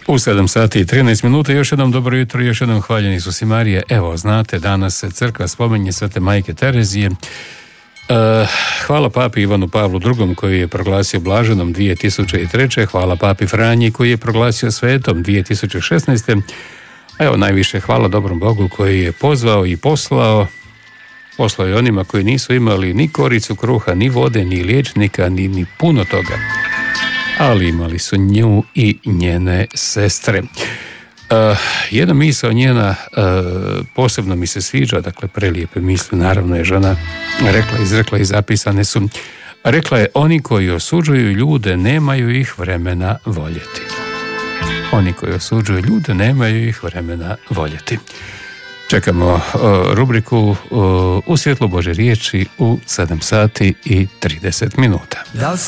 U 7 sati i 13 minuta, još jednom dobro jutro, još jednom hvaljeni Isusi Marije. Evo, znate, danas se crkva spominje Svete Majke Terezije. Hvala papi Ivanu Pavlu II koji je proglasio blaženom 2003. Hvala papi Franji koji je proglasio svetom 2016. Evo, najviše hvala dobrom Bogu koji je pozvao i poslao je onima koji nisu imali ni koricu kruha, ni vode, ni liječnika, ni puno toga. Ali imali su nju i njene sestre. Jedna misao njena posebno mi se sviđa, dakle prelijepe misli, naravno je žena izrekla i zapisane su. Rekla je, oni koji osuđuju ljude nemaju ih vremena voljeti. Oni koji osuđuju ljude nemaju ih vremena voljeti. Čekamo rubriku U svjetlu Božje riječi u 7 sati i 30 minuta.